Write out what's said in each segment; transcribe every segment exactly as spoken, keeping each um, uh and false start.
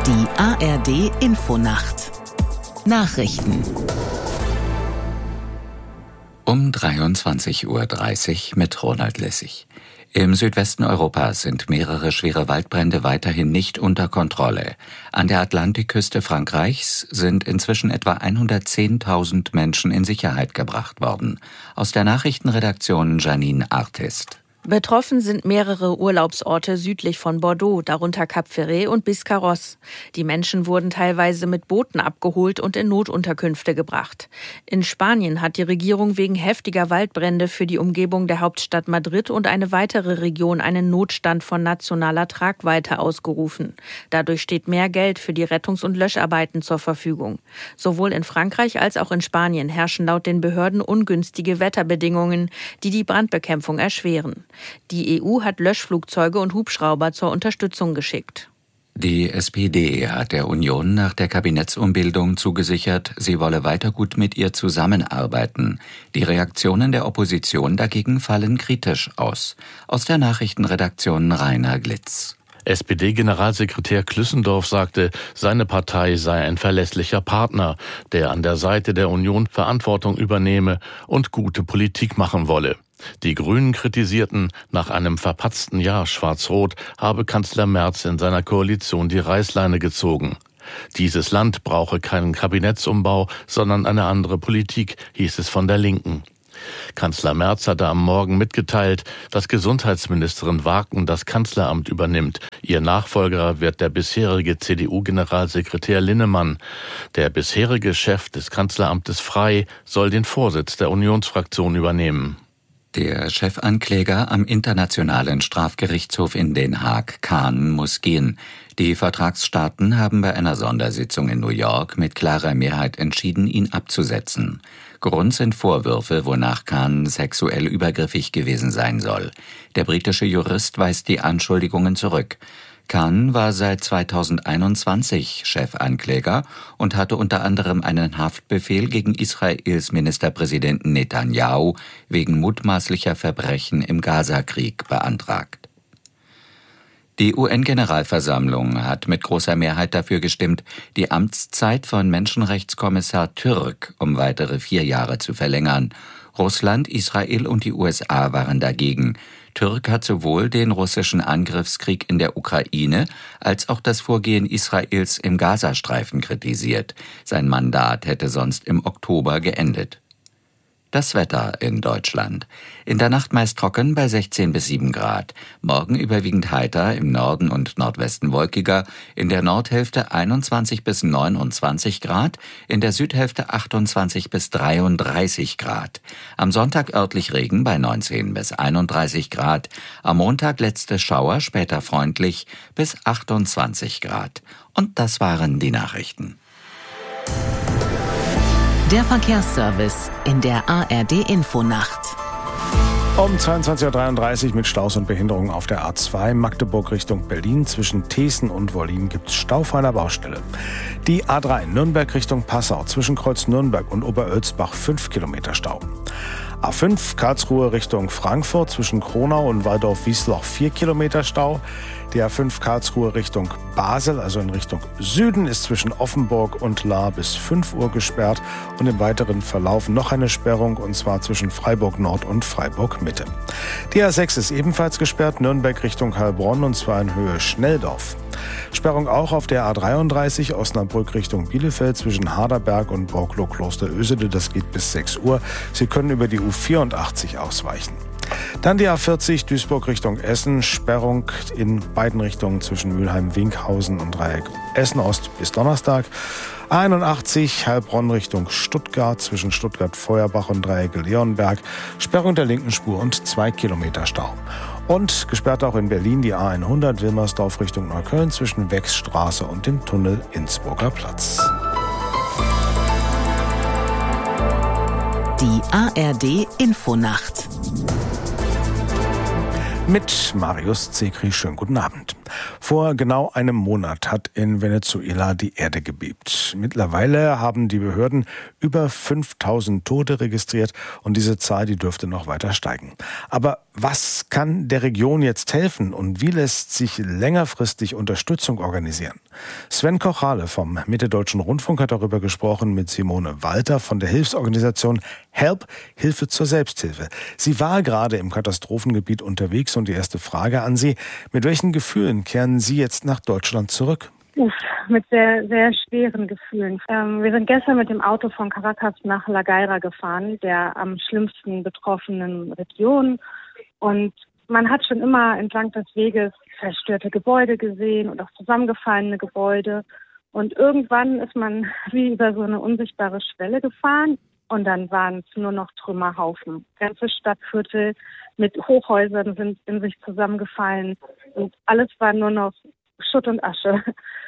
Die A R D-Infonacht. Nachrichten. Um dreiundzwanzig Uhr dreißig mit Ronald Lessig. Im Südwesten Europas sind mehrere schwere Waldbrände weiterhin nicht unter Kontrolle. An der Atlantikküste Frankreichs sind inzwischen etwa hundertzehntausend Menschen in Sicherheit gebracht worden. Aus der Nachrichtenredaktion Janine Artist. Betroffen sind mehrere Urlaubsorte südlich von Bordeaux, darunter Cap Ferret und Biscarrosse. Die Menschen wurden teilweise mit Booten abgeholt und in Notunterkünfte gebracht. In Spanien hat die Regierung wegen heftiger Waldbrände für die Umgebung der Hauptstadt Madrid und eine weitere Region einen Notstand von nationaler Tragweite ausgerufen. Dadurch steht mehr Geld für die Rettungs- und Löscharbeiten zur Verfügung. Sowohl in Frankreich als auch in Spanien herrschen laut den Behörden ungünstige Wetterbedingungen, die die Brandbekämpfung erschweren. Die E U hat Löschflugzeuge und Hubschrauber zur Unterstützung geschickt. Die S P D hat der Union nach der Kabinettsumbildung zugesichert, sie wolle weiter gut mit ihr zusammenarbeiten. Die Reaktionen der Opposition dagegen fallen kritisch aus. Aus der Nachrichtenredaktion Rainer Glitz. S P D-Generalsekretär Klüssendorf sagte, seine Partei sei ein verlässlicher Partner, der an der Seite der Union Verantwortung übernehme und gute Politik machen wolle. Die Grünen kritisierten, nach einem verpatzten Jahr Schwarz-Rot habe Kanzler Merz in seiner Koalition die Reißleine gezogen. Dieses Land brauche keinen Kabinettsumbau, sondern eine andere Politik, hieß es von der Linken. Kanzler Merz hatte am Morgen mitgeteilt, dass Gesundheitsministerin Waken das Kanzleramt übernimmt. Ihr Nachfolger wird der bisherige C D U-Generalsekretär Linnemann. Der bisherige Chef des Kanzleramtes Frey soll den Vorsitz der Unionsfraktion übernehmen. Der Chefankläger am Internationalen Strafgerichtshof in Den Haag, Khan, muss gehen. Die Vertragsstaaten haben bei einer Sondersitzung in New York mit klarer Mehrheit entschieden, ihn abzusetzen. Grund sind Vorwürfe, wonach Khan sexuell übergriffig gewesen sein soll. Der britische Jurist weist die Anschuldigungen zurück. Khan war seit zweitausendeinundzwanzig Chefankläger und hatte unter anderem einen Haftbefehl gegen Israels Ministerpräsidenten Netanyahu wegen mutmaßlicher Verbrechen im Gazakrieg beantragt. Die U N-Generalversammlung hat mit großer Mehrheit dafür gestimmt, die Amtszeit von Menschenrechtskommissar Türk um weitere vier Jahre zu verlängern. Russland, Israel und die U S A waren dagegen. Türk hat sowohl den russischen Angriffskrieg in der Ukraine als auch das Vorgehen Israels im Gazastreifen kritisiert. Sein Mandat hätte sonst im Oktober geendet. Das Wetter in Deutschland. In der Nacht meist trocken bei sechzehn bis sieben Grad. Morgen überwiegend heiter, im Norden und Nordwesten wolkiger. In der Nordhälfte einundzwanzig bis neunundzwanzig Grad, in der Südhälfte achtundzwanzig bis dreiunddreißig Grad. Am Sonntag örtlich Regen bei neunzehn bis einunddreißig Grad. Am Montag letzte Schauer, später freundlich bis achtundzwanzig Grad. Und das waren die Nachrichten. Der Verkehrsservice in der A R D-Infonacht. Um zweiundzwanzig Uhr dreiunddreißig mit Staus und Behinderungen auf der A zwei Magdeburg Richtung Berlin. Zwischen Thesen und Wollin gibt es Stau vor einer Baustelle. Die A drei Nürnberg Richtung Passau. Zwischen Kreuz Nürnberg und Oberölsbach fünf Kilometer Stau. A fünf Karlsruhe Richtung Frankfurt. Zwischen Kronau und Waldorf-Wiesloch vier Kilometer Stau. Die A fünf Karlsruhe Richtung Basel, also in Richtung Süden, ist zwischen Offenburg und Lahr bis fünf Uhr gesperrt und im weiteren Verlauf noch eine Sperrung, und zwar zwischen Freiburg Nord und Freiburg Mitte. Die A sechs ist ebenfalls gesperrt, Nürnberg Richtung Heilbronn, und zwar in Höhe Schnelldorf. Sperrung auch auf der A dreiunddreißig Osnabrück Richtung Bielefeld zwischen Harderberg und Borklow-Kloster-Ösede, das geht bis sechs Uhr. Sie können über die U vierundachtzig ausweichen. Dann die A vierzig Duisburg Richtung Essen, Sperrung in beiden Richtungen zwischen Mülheim-Winkhausen und Dreieck Essen-Ost bis Donnerstag. A einundachtzig Heilbronn Richtung Stuttgart zwischen Stuttgart-Feuerbach und Dreieck Leonberg, Sperrung der linken Spur und zwei Kilometer Stau. Und gesperrt auch in Berlin die A hundert Wilmersdorf Richtung Neukölln zwischen Wechsstraße und dem Tunnel Innsbrucker Platz. Die A R D-Infonacht. Mit Marius Zekri, schönen guten Abend. Vor genau einem Monat hat in Venezuela die Erde gebebt. Mittlerweile haben die Behörden über fünftausend Tote registriert und diese Zahl, die dürfte noch weiter steigen. Aber was kann der Region jetzt helfen und wie lässt sich längerfristig Unterstützung organisieren? Sven Kochale vom Mitteldeutschen Rundfunk hat darüber gesprochen mit Simone Walter von der Hilfsorganisation HELP, Hilfe zur Selbsthilfe. Sie war gerade im Katastrophengebiet unterwegs und die erste Frage an Sie: Mit welchen Gefühlen kehren Sie jetzt nach Deutschland zurück? Uff, mit sehr, sehr schweren Gefühlen. Ähm, wir sind gestern mit dem Auto von Caracas nach La Guaira gefahren, der am schlimmsten betroffenen Region. Und man hat schon immer entlang des Weges zerstörte Gebäude gesehen und auch zusammengefallene Gebäude. Und irgendwann ist man wie über so eine unsichtbare Schwelle gefahren und dann waren es nur noch Trümmerhaufen. Ganze Stadtviertel mit Hochhäusern sind in sich zusammengefallen und alles war nur noch Schutt und Asche.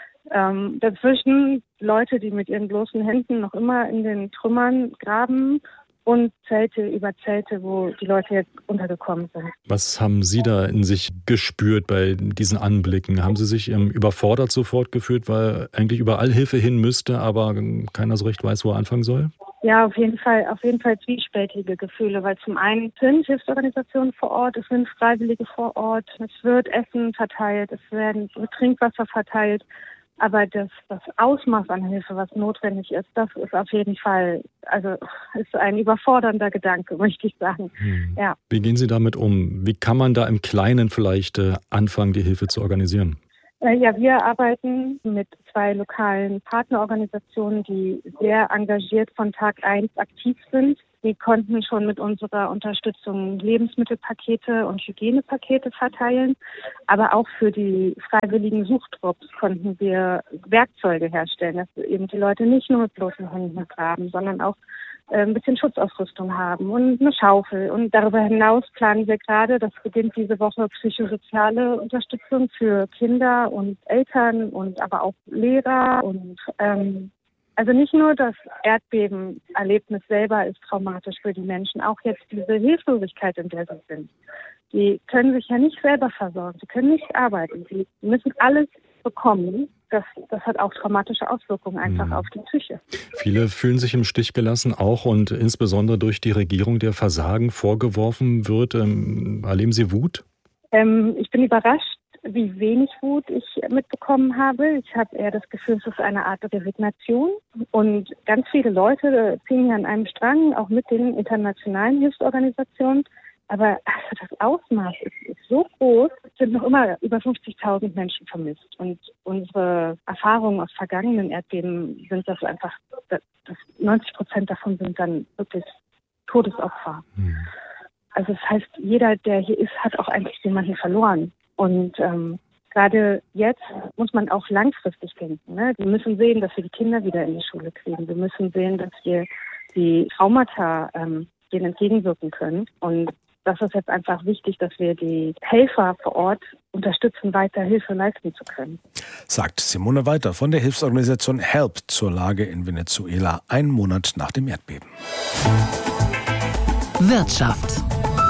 Ähm, dazwischen Leute, die mit ihren bloßen Händen noch immer in den Trümmern graben und Zelte über Zelte, wo die Leute jetzt untergekommen sind. Was haben Sie da in sich gespürt bei diesen Anblicken? Haben Sie sich ähm, überfordert sofort gefühlt, weil eigentlich überall Hilfe hin müsste, aber keiner so recht weiß, wo er anfangen soll? Ja, auf jeden Fall, auf jeden Fall zwiespältige Gefühle, weil zum einen sind Hilfsorganisationen vor Ort, es sind Freiwillige vor Ort, es wird Essen verteilt, es werden Trinkwasser verteilt. Aber das, das Ausmaß an Hilfe, was notwendig ist, das ist auf jeden Fall, also ist ein überfordernder Gedanke, möchte ich sagen. Hm. Ja. Wie gehen Sie damit um? Wie kann man da im Kleinen vielleicht äh, anfangen, die Hilfe zu organisieren? Äh, ja, wir arbeiten mit zwei lokalen Partnerorganisationen, die sehr engagiert von Tag eins aktiv sind. Wir konnten schon mit unserer Unterstützung Lebensmittelpakete und Hygienepakete verteilen. Aber auch für die freiwilligen Suchtrupps konnten wir Werkzeuge herstellen, dass eben die Leute nicht nur mit bloßen Händen graben, sondern auch äh, ein bisschen Schutzausrüstung haben und eine Schaufel. Und darüber hinaus planen wir gerade, das beginnt diese Woche, psychosoziale Unterstützung für Kinder und Eltern und aber auch Lehrer und ähm, Also nicht nur das Erdbebenerlebnis selber ist traumatisch für die Menschen, auch jetzt diese Hilflosigkeit, in der sie sind. Die können sich ja nicht selber versorgen, sie können nicht arbeiten, sie müssen alles bekommen. Das, das hat auch traumatische Auswirkungen einfach mhm. auf die Psyche. Viele fühlen sich im Stich gelassen auch und insbesondere durch die Regierung, der Versagen vorgeworfen wird. Ähm, erleben Sie Wut? Ähm, ich bin überrascht, wie wenig Wut ich mitbekommen habe. Ich habe eher das Gefühl, es ist eine Art Resignation. Und ganz viele Leute ziehen hier an einem Strang, auch mit den internationalen Hilfsorganisationen. Aber also das Ausmaß ist, ist so groß, es sind noch immer über fünfzigtausend Menschen vermisst. Und unsere Erfahrungen aus vergangenen Erdbeben sind das einfach, dass neunzig Prozent davon sind dann wirklich Todesopfer. Hm. Also das heißt, jeder, der hier ist, hat auch eigentlich jemanden verloren. Und ähm, gerade jetzt muss man auch langfristig denken. Ne? Wir müssen sehen, dass wir die Kinder wieder in die Schule kriegen. Wir müssen sehen, dass wir die Traumata ähm, denen entgegenwirken können. Und das ist jetzt einfach wichtig, dass wir die Helfer vor Ort unterstützen, weiter Hilfe leisten zu können. Sagt Simone Walter von der Hilfsorganisation HELP zur Lage in Venezuela, einen Monat nach dem Erdbeben. Wirtschaft.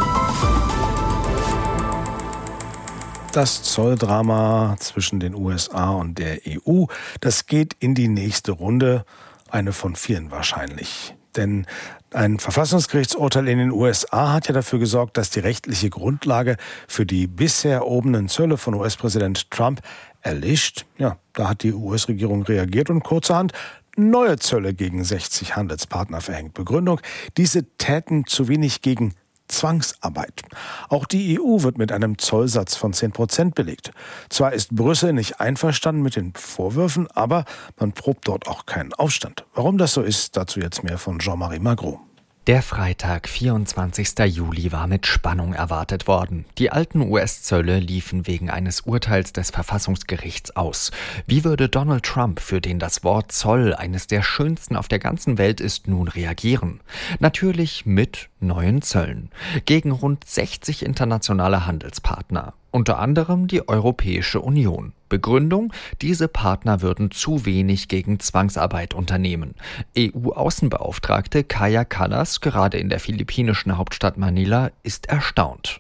Das Zolldrama zwischen den U S A und der E U, das geht in die nächste Runde, eine von vielen wahrscheinlich. Denn ein Verfassungsgerichtsurteil in den U S A hat ja dafür gesorgt, dass die rechtliche Grundlage für die bisher erhobenen Zölle von U S-Präsident Trump erlischt. Ja, da hat die U S-Regierung reagiert und kurzerhand neue Zölle gegen sechzig Handelspartner verhängt. Begründung: Diese täten zu wenig gegen Zwangsarbeit. Auch die E U wird mit einem Zollsatz von zehn Prozent belegt. Zwar ist Brüssel nicht einverstanden mit den Vorwürfen, aber man probt dort auch keinen Aufstand. Warum das so ist, dazu jetzt mehr von Jean-Marie Magro. Der Freitag, vierundzwanzigster Juli, war mit Spannung erwartet worden. Die alten U S-Zölle liefen wegen eines Urteils des Verfassungsgerichts aus. Wie würde Donald Trump, für den das Wort Zoll eines der schönsten auf der ganzen Welt ist, nun reagieren? Natürlich mit neuen Zöllen. Gegen rund sechzig internationale Handelspartner. unter anderem die Europäische Union. Begründung: Diese Partner würden zu wenig gegen Zwangsarbeit unternehmen. E U-Außenbeauftragte Kaja Kallas, gerade in der philippinischen Hauptstadt Manila, ist erstaunt.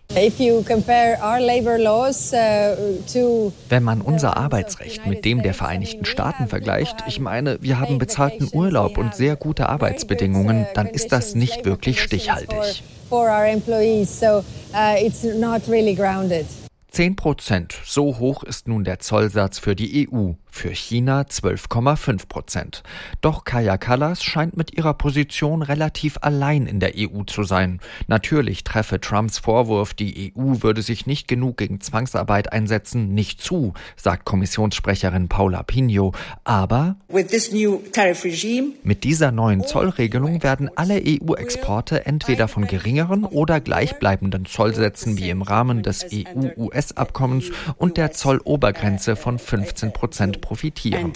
Wenn man unser Arbeitsrecht mit dem der Vereinigten Staaten vergleicht, ich meine, wir haben bezahlten Urlaub und sehr gute Arbeitsbedingungen, dann ist das nicht wirklich stichhaltig. zehn Prozent, so hoch ist nun der Zollsatz für die E U, für China zwölf Komma fünf Prozent. Doch Kaja Kallas scheint mit ihrer Position relativ allein in der E U zu sein. Natürlich treffe Trumps Vorwurf, die E U würde sich nicht genug gegen Zwangsarbeit einsetzen, nicht zu, sagt Kommissionssprecherin Paula Pino. Aber mit dieser neuen Zollregelung werden alle E U-Exporte entweder von geringeren oder gleichbleibenden Zollsätzen wie im Rahmen des E U-U S-Abkommens und der Zollobergrenze von fünfzehn Prozent profitieren.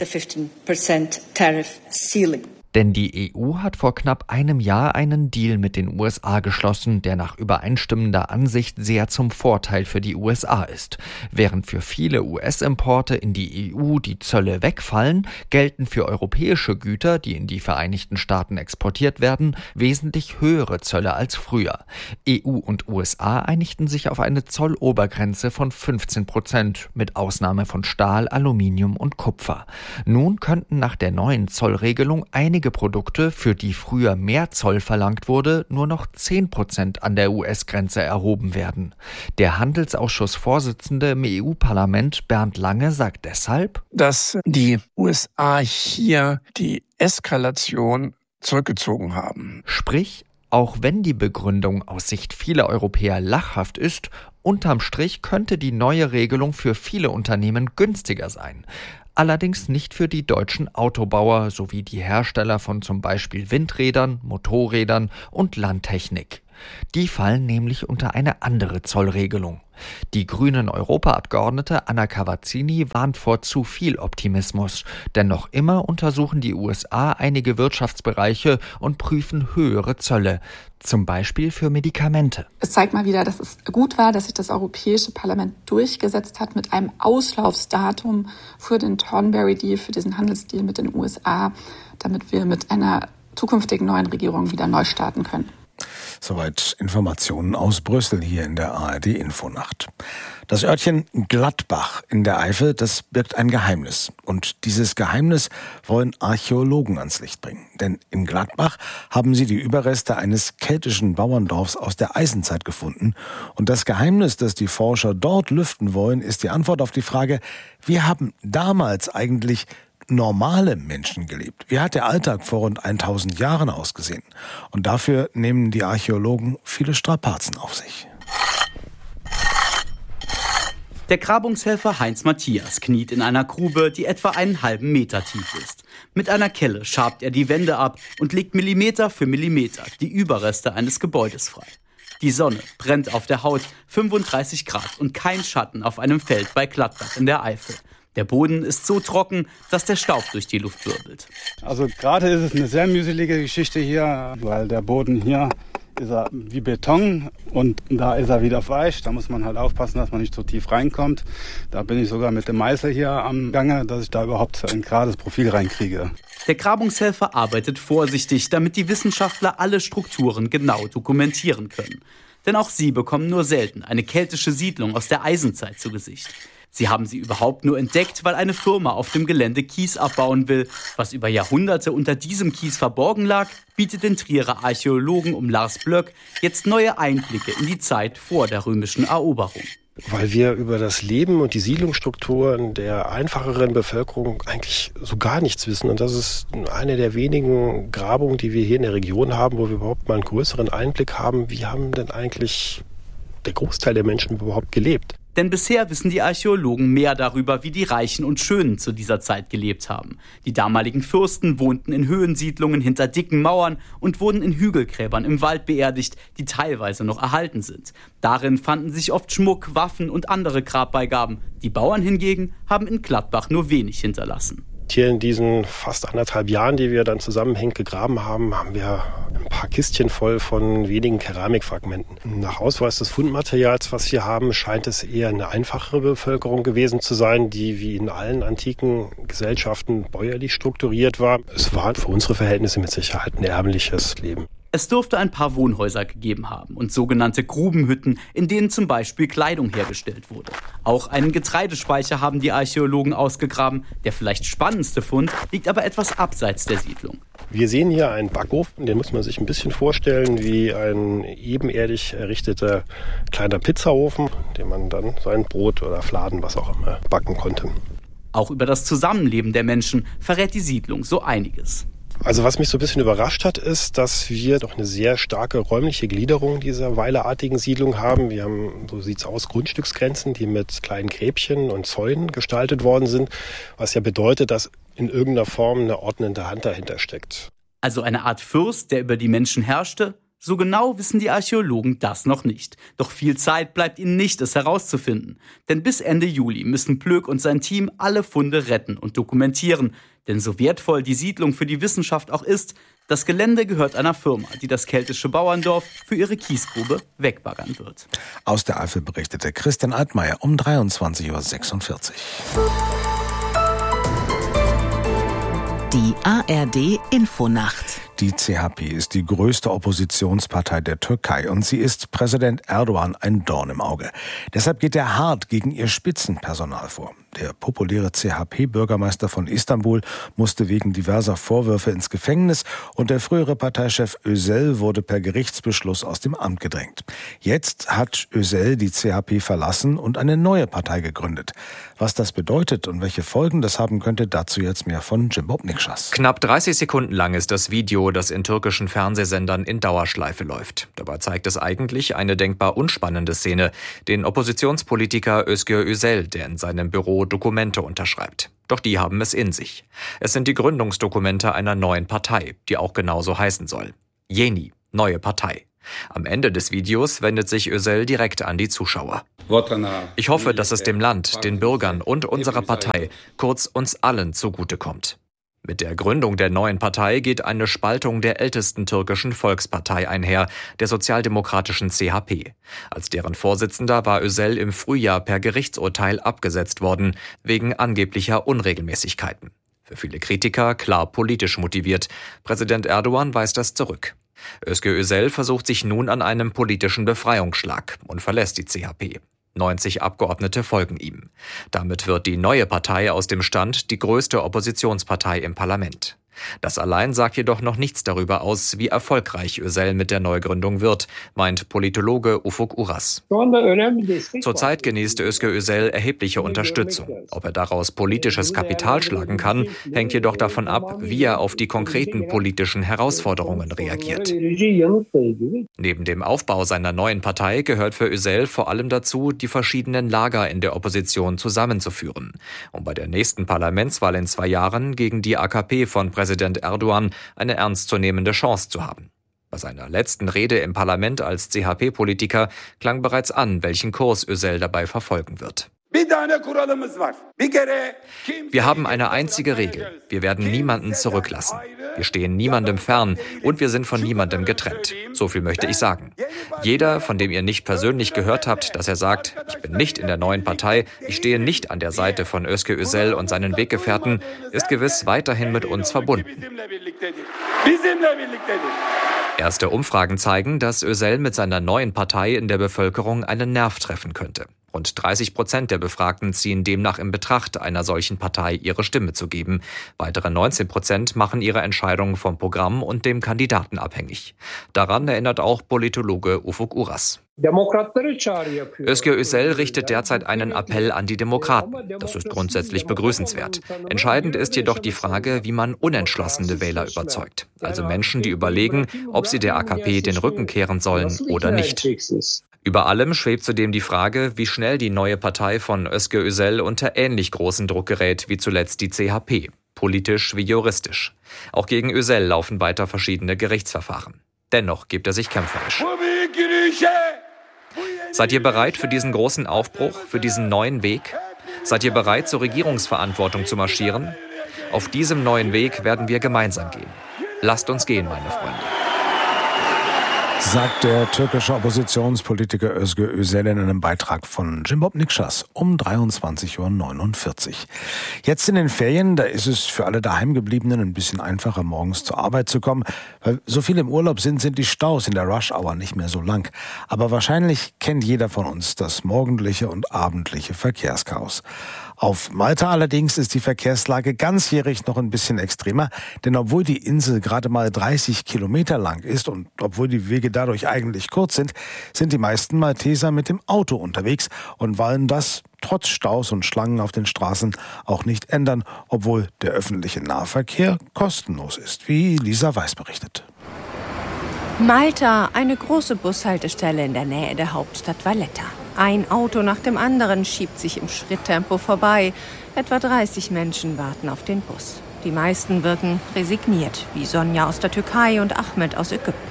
Denn die E U hat vor knapp einem Jahr einen Deal mit den U S A geschlossen, der nach übereinstimmender Ansicht sehr zum Vorteil für die U S A ist. Während für viele U S-Importe in die E U die Zölle wegfallen, gelten für europäische Güter, die in die Vereinigten Staaten exportiert werden, wesentlich höhere Zölle als früher. E U und U S A einigten sich auf eine Zollobergrenze von fünfzehn Prozent, mit Ausnahme von Stahl, Aluminium und Kupfer. Nun könnten nach der neuen Zollregelung einige Produkte, für die früher mehr Zoll verlangt wurde, nur noch zehn Prozent an der U S-Grenze erhoben werden. Der Handelsausschussvorsitzende im E U-Parlament Bernd Lange sagt deshalb, dass die U S A hier die Eskalation zurückgezogen haben. Sprich, auch wenn die Begründung aus Sicht vieler Europäer lachhaft ist, unterm Strich könnte die neue Regelung für viele Unternehmen günstiger sein. Allerdings nicht für die deutschen Autobauer sowie die Hersteller von zum Beispiel Windrädern, Motorrädern und Landtechnik. Die fallen nämlich unter eine andere Zollregelung. Die grünen Europaabgeordnete Anna Cavazzini warnt vor zu viel Optimismus, denn noch immer untersuchen die U S A einige Wirtschaftsbereiche und prüfen höhere Zölle, zum Beispiel für Medikamente. Es zeigt mal wieder, dass es gut war, dass sich das Europäische Parlament durchgesetzt hat mit einem Auslaufsdatum für den Thornberry-Deal, für diesen Handelsdeal mit den U S A, damit wir mit einer zukünftigen neuen Regierung wieder neu starten können. Soweit Informationen aus Brüssel hier in der A R D-Infonacht. Das Örtchen Gladbach in der Eifel, das birgt ein Geheimnis. Und dieses Geheimnis wollen Archäologen ans Licht bringen. Denn in Gladbach haben sie die Überreste eines keltischen Bauerndorfs aus der Eisenzeit gefunden. Und das Geheimnis, das die Forscher dort lüften wollen, ist die Antwort auf die Frage, wie haben damals eigentlich normale Menschen gelebt? Wie hat der Alltag vor rund tausend Jahren ausgesehen? Und dafür nehmen die Archäologen viele Strapazen auf sich. Der Grabungshelfer Heinz Matthias kniet in einer Grube, die etwa einen halben Meter tief ist. Mit einer Kelle schabt er die Wände ab und legt Millimeter für Millimeter die Überreste eines Gebäudes frei. Die Sonne brennt auf der Haut, fünfunddreißig Grad und kein Schatten auf einem Feld bei Gladbach in der Eifel. Der Boden ist so trocken, dass der Staub durch die Luft wirbelt. Also gerade ist es eine sehr mühselige Geschichte hier, weil der Boden hier ist er wie Beton und da ist er wieder weich. Da muss man halt aufpassen, dass man nicht so tief reinkommt. Da bin ich sogar mit dem Meißel hier am Gange, dass ich da überhaupt ein gerades Profil reinkriege. Der Grabungshelfer arbeitet vorsichtig, damit die Wissenschaftler alle Strukturen genau dokumentieren können. Denn auch sie bekommen nur selten eine keltische Siedlung aus der Eisenzeit zu Gesicht. Sie haben sie überhaupt nur entdeckt, weil eine Firma auf dem Gelände Kies abbauen will. Was über Jahrhunderte unter diesem Kies verborgen lag, bietet den Trierer Archäologen um Lars Blöck jetzt neue Einblicke in die Zeit vor der römischen Eroberung. Weil wir über das Leben und die Siedlungsstrukturen der einfacheren Bevölkerung eigentlich so gar nichts wissen. Und das ist eine der wenigen Grabungen, die wir hier in der Region haben, wo wir überhaupt mal einen größeren Einblick haben, wie haben denn eigentlich der Großteil der Menschen überhaupt gelebt. Denn bisher wissen die Archäologen mehr darüber, wie die Reichen und Schönen zu dieser Zeit gelebt haben. Die damaligen Fürsten wohnten in Höhensiedlungen hinter dicken Mauern und wurden in Hügelgräbern im Wald beerdigt, die teilweise noch erhalten sind. Darin fanden sich oft Schmuck, Waffen und andere Grabbeigaben. Die Bauern hingegen haben in Gladbach nur wenig hinterlassen. Hier in diesen fast anderthalb Jahren, die wir dann zusammenhängend gegraben haben, haben wir ein paar Kistchen voll von wenigen Keramikfragmenten. Nach Ausweis des Fundmaterials, was wir haben, scheint es eher eine einfachere Bevölkerung gewesen zu sein, die wie in allen antiken Gesellschaften bäuerlich strukturiert war. Es war für unsere Verhältnisse mit Sicherheit ein ärmliches Leben. Es dürfte ein paar Wohnhäuser gegeben haben und sogenannte Grubenhütten, in denen zum Beispiel Kleidung hergestellt wurde. Auch einen Getreidespeicher haben die Archäologen ausgegraben. Der vielleicht spannendste Fund liegt aber etwas abseits der Siedlung. Wir sehen hier einen Backofen, den muss man sich ein bisschen vorstellen wie ein ebenerdig errichteter kleiner Pizzaofen, in dem man dann sein Brot oder Fladen, was auch immer, backen konnte. Auch über das Zusammenleben der Menschen verrät die Siedlung so einiges. Also was mich so ein bisschen überrascht hat, ist, dass wir doch eine sehr starke räumliche Gliederung dieser weilerartigen Siedlung haben. Wir haben, so sieht's aus, Grundstücksgrenzen, die mit kleinen Gräbchen und Zäunen gestaltet worden sind, was ja bedeutet, dass in irgendeiner Form eine ordnende Hand dahinter steckt. Also eine Art Fürst, der über die Menschen herrschte? So genau wissen die Archäologen das noch nicht. Doch viel Zeit bleibt ihnen nicht, es herauszufinden. Denn bis Ende Juli müssen Plöck und sein Team alle Funde retten und dokumentieren. Denn so wertvoll die Siedlung für die Wissenschaft auch ist, das Gelände gehört einer Firma, die das keltische Bauerndorf für ihre Kiesgrube wegbaggern wird. Aus der Eifel berichtete Christian Altmaier um dreiundzwanzig Uhr sechsundvierzig. Die A R D Infonacht. Die C H P ist die größte Oppositionspartei der Türkei und sie ist Präsident Erdogan ein Dorn im Auge. Deshalb geht er hart gegen ihr Spitzenpersonal vor. Der populäre C H P-Bürgermeister von Istanbul musste wegen diverser Vorwürfe ins Gefängnis und der frühere Parteichef Özel wurde per Gerichtsbeschluss aus dem Amt gedrängt. Jetzt hat Özel die C H P verlassen und eine neue Partei gegründet. Was das bedeutet und welche Folgen das haben könnte, dazu jetzt mehr von Jim Bobnikschas. Knapp dreißig Sekunden lang ist das Video, das in türkischen Fernsehsendern in Dauerschleife läuft. Dabei zeigt es eigentlich eine denkbar unspannende Szene, den Oppositionspolitiker Özgür Özel, der in seinem Büro Dokumente unterschreibt. Doch die haben es in sich. Es sind die Gründungsdokumente einer neuen Partei, die auch genauso heißen soll. Yeni, neue Partei. Am Ende des Videos wendet sich Özel direkt an die Zuschauer. Ich hoffe, dass es dem Land, den Bürgern und unserer Partei, kurz uns allen, zugutekommt. Mit der Gründung der neuen Partei geht eine Spaltung der ältesten türkischen Volkspartei einher, der sozialdemokratischen C H P. Als deren Vorsitzender war Özel im Frühjahr per Gerichtsurteil abgesetzt worden, wegen angeblicher Unregelmäßigkeiten. Für viele Kritiker klar politisch motiviert. Präsident Erdogan weist das zurück. Özgür Özel versucht sich nun an einem politischen Befreiungsschlag und verlässt die C H P. neunzig Abgeordnete folgen ihm. Damit wird die neue Partei aus dem Stand die größte Oppositionspartei im Parlament. Das allein sagt jedoch noch nichts darüber aus, wie erfolgreich Özel mit der Neugründung wird, meint Politologe Ufuk Uras. Zurzeit genießt Özgür Özel erhebliche Unterstützung. Ob er daraus politisches Kapital schlagen kann, hängt jedoch davon ab, wie er auf die konkreten politischen Herausforderungen reagiert. Neben dem Aufbau seiner neuen Partei gehört für Özel vor allem dazu, die verschiedenen Lager in der Opposition zusammenzuführen, um bei der nächsten Parlamentswahl in zwei Jahren gegen die A K P von Präsident Präsident Erdogan eine ernstzunehmende Chance zu haben. Bei seiner letzten Rede im Parlament als C H P-Politiker klang bereits an, welchen Kurs Özel dabei verfolgen wird. Wir haben eine einzige Regel. Wir werden niemanden zurücklassen. Wir stehen niemandem fern und wir sind von niemandem getrennt. So viel möchte ich sagen. Jeder, von dem ihr nicht persönlich gehört habt, dass er sagt, ich bin nicht in der neuen Partei, ich stehe nicht an der Seite von Özgür Özel und seinen Weggefährten, ist gewiss weiterhin mit uns verbunden. Erste Umfragen zeigen, dass Özel mit seiner neuen Partei in der Bevölkerung einen Nerv treffen könnte. Rund dreißig Prozent der Befragten ziehen demnach in Betracht, einer solchen Partei ihre Stimme zu geben. Weitere neunzehn Prozent machen ihre Entscheidung vom Programm und dem Kandidaten abhängig. Daran erinnert auch Politologe Ufuk Uras. Özgür Özel richtet derzeit einen Appell an die Demokraten. Das ist grundsätzlich begrüßenswert. Entscheidend ist jedoch die Frage, wie man unentschlossene Wähler überzeugt. Also Menschen, die überlegen, ob sie der A K P den Rücken kehren sollen oder nicht. Über allem schwebt zudem die Frage, wie schnell die neue Partei von Özgür Özel unter ähnlich großen Druck gerät wie zuletzt die C H P, politisch wie juristisch. Auch gegen Özel laufen weiter verschiedene Gerichtsverfahren. Dennoch gibt er sich kämpferisch. Seid ihr bereit für diesen großen Aufbruch, für diesen neuen Weg? Seid ihr bereit, zur Regierungsverantwortung zu marschieren? Auf diesem neuen Weg werden wir gemeinsam gehen. Lasst uns gehen, meine Freunde. sagt der türkische Oppositionspolitiker Özgür Özel in einem Beitrag von Jimbob Nikşas um dreiundzwanzig Uhr neunundvierzig. Jetzt in den Ferien, da ist es für alle Daheimgebliebenen ein bisschen einfacher, morgens zur Arbeit zu kommen. Weil so viele im Urlaub sind, sind die Staus in der Rush-Hour nicht mehr so lang. Aber wahrscheinlich kennt jeder von uns das morgendliche und abendliche Verkehrschaos. Auf Malta allerdings ist die Verkehrslage ganzjährig noch ein bisschen extremer, denn obwohl die Insel gerade mal dreißig Kilometer lang ist und obwohl die Wege dadurch eigentlich kurz sind, sind die meisten Malteser mit dem Auto unterwegs und wollen das trotz Staus und Schlangen auf den Straßen auch nicht ändern, obwohl der öffentliche Nahverkehr kostenlos ist, wie Lisa Weiß berichtet. Malta, eine große Bushaltestelle in der Nähe der Hauptstadt Valletta. Ein Auto nach dem anderen schiebt sich im Schritttempo vorbei. Etwa dreißig Menschen warten auf den Bus. Die meisten wirken resigniert, wie Sonja aus der Türkei und Ahmed aus Ägypten.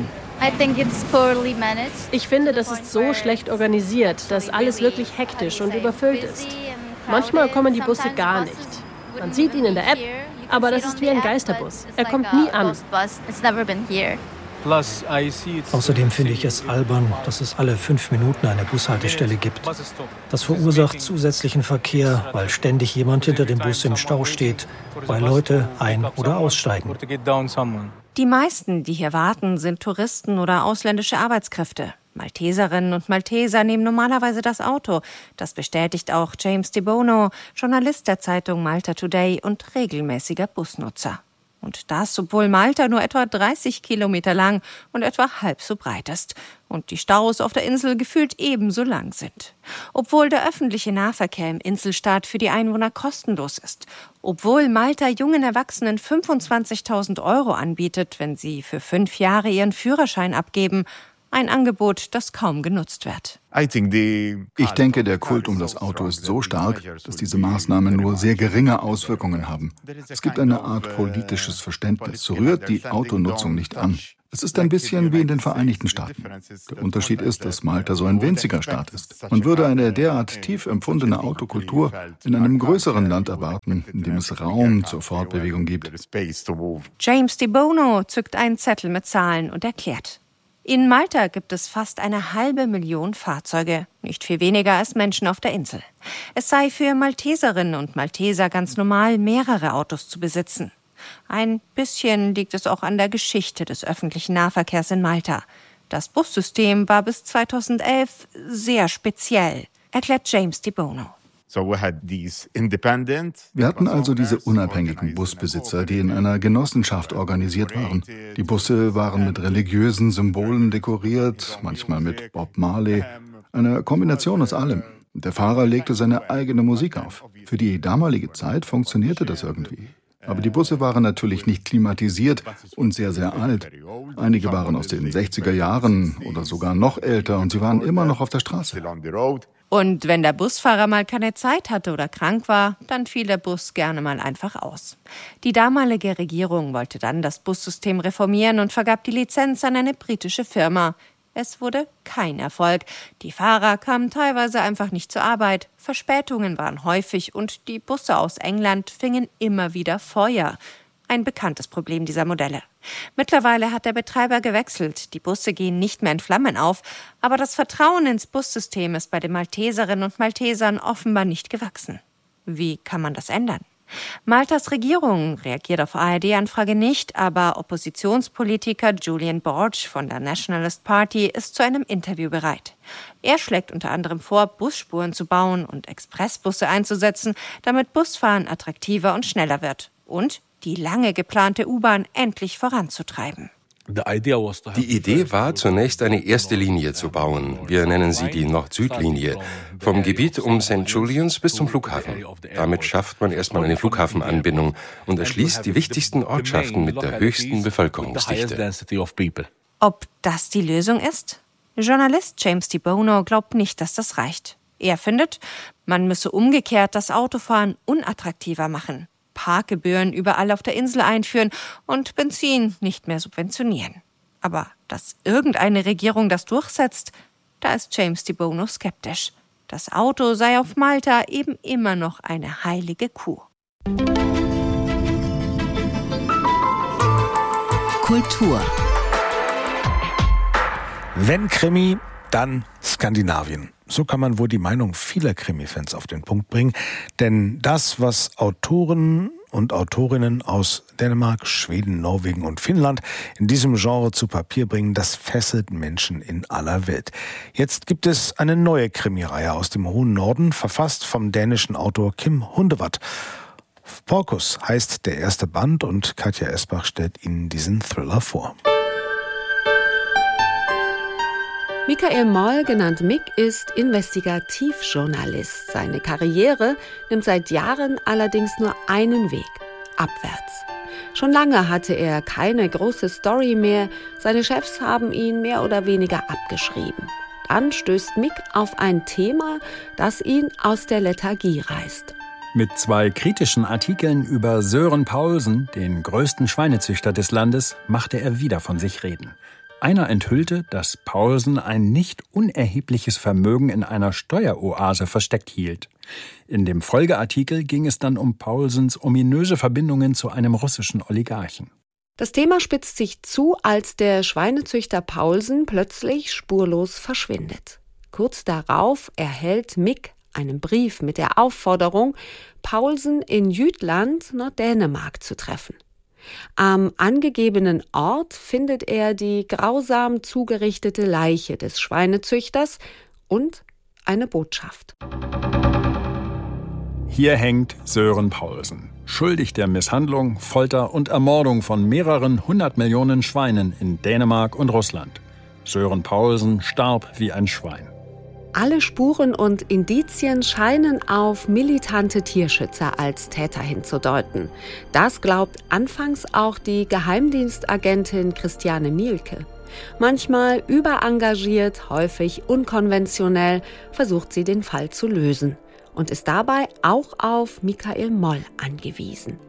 Ich finde, das ist so schlecht organisiert, dass alles wirklich hektisch und überfüllt ist. Manchmal kommen die Busse gar nicht. Man sieht ihn in der App, aber das ist wie ein Geisterbus. Er kommt nie an. Außerdem finde ich es albern, dass es alle fünf Minuten eine Bushaltestelle gibt. Das verursacht zusätzlichen Verkehr, weil ständig jemand hinter dem Bus im Stau steht, weil Leute ein- oder aussteigen. Die meisten, die hier warten, sind Touristen oder ausländische Arbeitskräfte. Malteserinnen und Malteser nehmen normalerweise das Auto. Das bestätigt auch James De Bono, Journalist der Zeitung Malta Today und regelmäßiger Busnutzer. Und das, obwohl Malta nur etwa dreißig Kilometer lang und etwa halb so breit ist. Und die Staus auf der Insel gefühlt ebenso lang sind. Obwohl der öffentliche Nahverkehr im Inselstaat für die Einwohner kostenlos ist. Obwohl Malta jungen Erwachsenen fünfundzwanzigtausend Euro anbietet, wenn sie für fünf Jahre ihren Führerschein abgeben. Ein Angebot, das kaum genutzt wird. Ich denke, der Kult um das Auto ist so stark, dass diese Maßnahmen nur sehr geringe Auswirkungen haben. Es gibt eine Art politisches Verständnis, rührt die Autonutzung nicht an. Es ist ein bisschen wie in den Vereinigten Staaten. Der Unterschied ist, dass Malta so ein winziger Staat ist. Man würde eine derart tief empfundene Autokultur in einem größeren Land erwarten, in dem es Raum zur Fortbewegung gibt. James De Bono zückt einen Zettel mit Zahlen und erklärt: In Malta gibt es fast eine halbe Million Fahrzeuge, nicht viel weniger als Menschen auf der Insel. Es sei für Malteserinnen und Malteser ganz normal, mehrere Autos zu besitzen. Ein bisschen liegt es auch an der Geschichte des öffentlichen Nahverkehrs in Malta. Das Bussystem war bis zweitausendelf sehr speziell, erklärt James De Bono. Wir hatten also diese unabhängigen Busbesitzer, die in einer Genossenschaft organisiert waren. Die Busse waren mit religiösen Symbolen dekoriert, manchmal mit Bob Marley. Eine Kombination aus allem. Der Fahrer legte seine eigene Musik auf. Für die damalige Zeit funktionierte das irgendwie. Aber die Busse waren natürlich nicht klimatisiert und sehr, sehr alt. Einige waren aus den sechziger Jahren oder sogar noch älter und sie waren immer noch auf der Straße. Und wenn der Busfahrer mal keine Zeit hatte oder krank war, dann fiel der Bus gerne mal einfach aus. Die damalige Regierung wollte dann das Bussystem reformieren und vergab die Lizenz an eine britische Firma. Es wurde kein Erfolg. Die Fahrer kamen teilweise einfach nicht zur Arbeit, Verspätungen waren häufig und die Busse aus England fingen immer wieder Feuer. Ein bekanntes Problem dieser Modelle. Mittlerweile hat der Betreiber gewechselt. Die Busse gehen nicht mehr in Flammen auf. Aber das Vertrauen ins Bussystem ist bei den Malteserinnen und Maltesern offenbar nicht gewachsen. Wie kann man das ändern? Maltas Regierung reagiert auf A R D-Anfrage nicht, aber Oppositionspolitiker Julian Borge von der Nationalist Party ist zu einem Interview bereit. Er schlägt unter anderem vor, Busspuren zu bauen und Expressbusse einzusetzen, damit Busfahren attraktiver und schneller wird. Und die lange geplante U-Bahn endlich voranzutreiben. Die Idee war, zunächst eine erste Linie zu bauen. Wir nennen sie die Nord-Süd-Linie. Vom Gebiet um Sankt Julians bis zum Flughafen. Damit schafft man erstmal eine Flughafenanbindung und erschließt die wichtigsten Ortschaften mit der höchsten Bevölkerungsdichte. Ob das die Lösung ist? Journalist James De Bono glaubt nicht, dass das reicht. Er findet, man müsse umgekehrt das Autofahren unattraktiver machen. Parkgebühren überall auf der Insel einführen und Benzin nicht mehr subventionieren. Aber dass irgendeine Regierung das durchsetzt, da ist James De Bono skeptisch. Das Auto sei auf Malta eben immer noch eine heilige Kuh. Kultur. Wenn Krimi, dann Skandinavien. So kann man wohl die Meinung vieler Krimi-Fans auf den Punkt bringen. Denn das, was Autoren und Autorinnen aus Dänemark, Schweden, Norwegen und Finnland in diesem Genre zu Papier bringen, das fesselt Menschen in aller Welt. Jetzt gibt es eine neue Krimireihe aus dem hohen Norden, verfasst vom dänischen Autor Kim Hundevad. Porkus heißt der erste Band und Katja Esbach stellt Ihnen diesen Thriller vor. Mikael Moll, genannt Mick, ist Investigativjournalist. Seine Karriere nimmt seit Jahren allerdings nur einen Weg: abwärts. Schon lange hatte er keine große Story mehr. Seine Chefs haben ihn mehr oder weniger abgeschrieben. Dann stößt Mick auf ein Thema, das ihn aus der Lethargie reißt. Mit zwei kritischen Artikeln über Sören Paulsen, den größten Schweinezüchter des Landes, machte er wieder von sich reden. Einer enthüllte, dass Paulsen ein nicht unerhebliches Vermögen in einer Steueroase versteckt hielt. In dem Folgeartikel ging es dann um Paulsens ominöse Verbindungen zu einem russischen Oligarchen. Das Thema spitzt sich zu, als der Schweinezüchter Paulsen plötzlich spurlos verschwindet. Kurz darauf erhält Mick einen Brief mit der Aufforderung, Paulsen in Jütland, Norddänemark, zu treffen. Am angegebenen Ort findet er die grausam zugerichtete Leiche des Schweinezüchters und eine Botschaft. Hier hängt Sören Paulsen, schuldig der Misshandlung, Folter und Ermordung von mehreren hundert Millionen Schweinen in Dänemark und Russland. Sören Paulsen starb wie ein Schwein. Alle Spuren und Indizien scheinen auf militante Tierschützer als Täter hinzudeuten. Das glaubt anfangs auch die Geheimdienstagentin Christiane Mielke. Manchmal überengagiert, häufig unkonventionell, versucht sie den Fall zu lösen und ist dabei auch auf Mikael Moll angewiesen.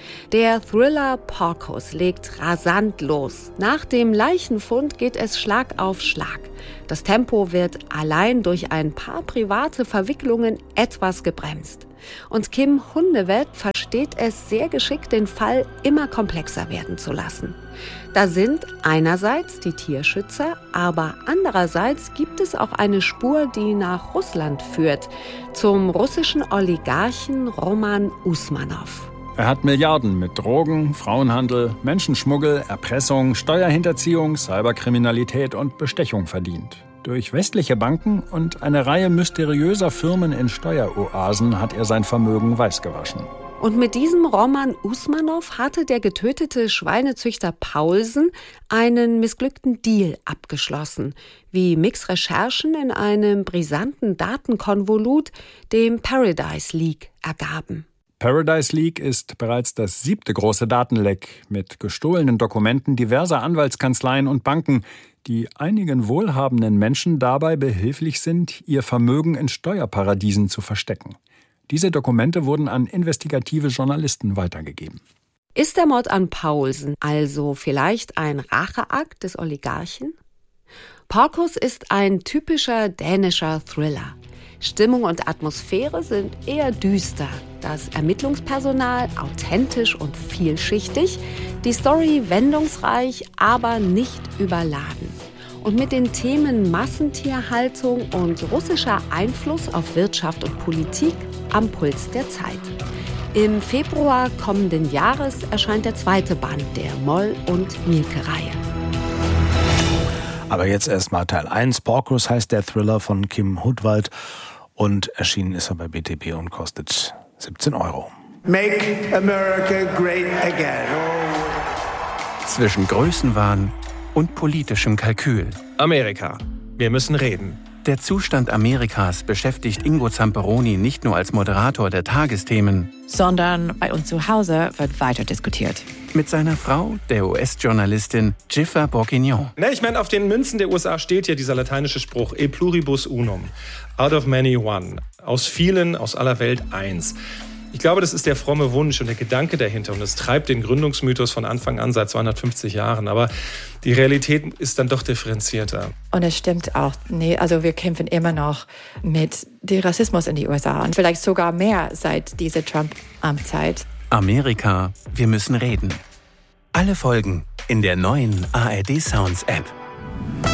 Der Thriller Porkus legt rasant los. Nach dem Leichenfund geht es Schlag auf Schlag. Das Tempo wird allein durch ein paar private Verwicklungen etwas gebremst. Und Kim Hundevad versteht es sehr geschickt, den Fall immer komplexer werden zu lassen. Da sind einerseits die Tierschützer, aber andererseits gibt es auch eine Spur, die nach Russland führt, zum russischen Oligarchen Roman Usmanov. Er hat Milliarden mit Drogen, Frauenhandel, Menschenschmuggel, Erpressung, Steuerhinterziehung, Cyberkriminalität und Bestechung verdient. Durch westliche Banken und eine Reihe mysteriöser Firmen in Steueroasen hat er sein Vermögen weißgewaschen. Und mit diesem Roman Usmanov hatte der getötete Schweinezüchter Paulsen einen missglückten Deal abgeschlossen, wie Micks Recherchen in einem brisanten Datenkonvolut, dem Paradise Leak, ergaben. Paradise Leak ist bereits das siebte große Datenleck mit gestohlenen Dokumenten diverser Anwaltskanzleien und Banken, die einigen wohlhabenden Menschen dabei behilflich sind, ihr Vermögen in Steuerparadiesen zu verstecken. Diese Dokumente wurden an investigative Journalisten weitergegeben. Ist der Mord an Paulsen also vielleicht ein Racheakt des Oligarchen? Porkus ist ein typischer dänischer Thriller. Stimmung und Atmosphäre sind eher düster, das Ermittlungspersonal authentisch und vielschichtig, die Story wendungsreich, aber nicht überladen. Und mit den Themen Massentierhaltung und russischer Einfluss auf Wirtschaft und Politik am Puls der Zeit. Im Februar kommenden Jahres erscheint der zweite Band der Moll- und Mielke-Reihe. Aber jetzt erstmal Teil eins. Porkus heißt der Thriller von Kim Hundevad und erschienen ist er bei B T B und kostet siebzehn Euro. Make America great again. Zwischen Größenwahn und politischem Kalkül. Amerika. Wir müssen reden. Der Zustand Amerikas beschäftigt Ingo Zamperoni nicht nur als Moderator der Tagesthemen, sondern bei uns zu Hause wird weiter diskutiert. Mit seiner Frau, der U S-Journalistin Jiffer Bourguignon. Ne, ich meine, auf den Münzen der U S A steht ja dieser lateinische Spruch E pluribus unum, out of many one, aus vielen, aus aller Welt eins. Ich glaube, das ist der fromme Wunsch und der Gedanke dahinter und es treibt den Gründungsmythos von Anfang an seit zweihundertfünfzig Jahren. Aber die Realität ist dann doch differenzierter. Und es stimmt auch, nee, also wir kämpfen immer noch mit dem Rassismus in die U S A und vielleicht sogar mehr seit dieser Trump-Amtszeit. Amerika, wir müssen reden. Alle Folgen in der neuen A R D Sounds App.